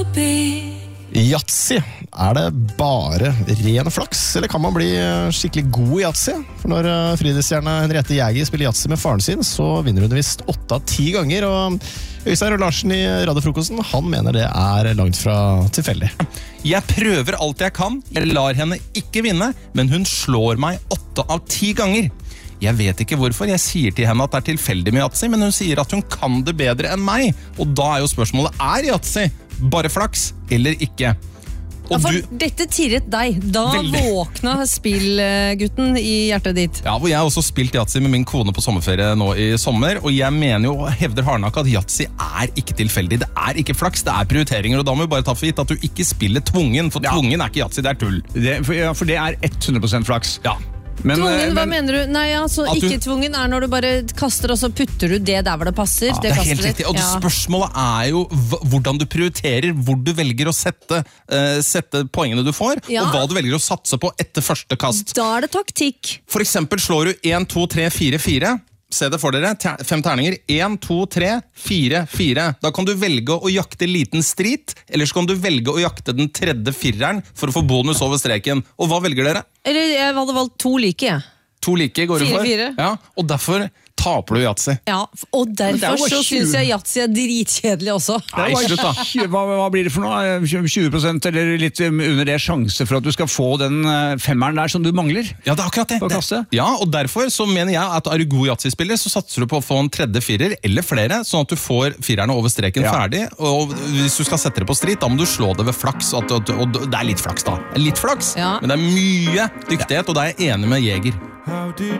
Yatzy, det bare ren flaks, eller kan man bli skikkelig god i Yatzy? For når friidrettsstjerne Henriette Jæger spiller Yatzy med faren sin, så vinner hun visst 8 av 10 ganger, og Øystein Larsen i Radiofrokosten, han mener det langt fra tilfeldig. Jeg prøver alt jeg kan, jeg lar henne ikke vinne, men hun slår meg 8 av 10 ganger. Jeg vet ikke hvorfor, jeg sier til henne at det tilfeldig med Yatzy, men hun sier at hun kan det bedre enn meg, og da jo spørsmålet, Yatzy bare flaks eller ikke? Ja, for dette tirret deg. Da våkna spillgutten i hjertet ditt. Ja, hvor jeg også spilt Yatzy med min kone på sommerferie nå i sommer, og jeg mener jo, hevder hardnakket at Yatzy ikke tilfeldig. Det ikke flaks, det prioriteringer, og da må vi bare ta for gitt at du ikke spiller tvungen, for tvungen ikke Yatzy, det tull. For det 100% flaks. Ja. Men, tvungen, hva mener du? Nei, altså, ikke tvungen når du bare kaster, og så putter du det der hvor det passer. Ja, det helt riktig, og spørsmålet jo hvordan du prioriterer, hvor du velger å sette poengene du får, og hva du velger å satse på etter første kast. Da det taktikk. For eksempel slår du 1, 2, 3, 4, 4. Se det for dere, 5 terninger, 1, 2, 3, 4, 4. Da kan du velge å jakte liten strit, eller så kan du velge å jakte den tredje fireren for å få bonus over streken. Og hva velger dere? Eller jeg hadde valgt 2 like, jeg. 2 like går du for? 4-4. Ja, og derfor taper du Yatzy. Ja, og derfor så synes jeg Yatzy dritkjedelig også. Nei, slutt da. Hva blir det for noe? 20% eller litt under det sjanse for at du skal få den femmeren der som du mangler? Ja, det akkurat det. Ja, og derfor så mener jeg at du god Yatzy-spiller, så satser du på å få en tredje firer, eller flere, sånn at du får firerne over streken ferdig, og hvis du skal sette det på strit, da må du slå det ved flaks, og det litt flaks da. Litt flaks, men det mye dyktighet, og det jeg enig med Jæger.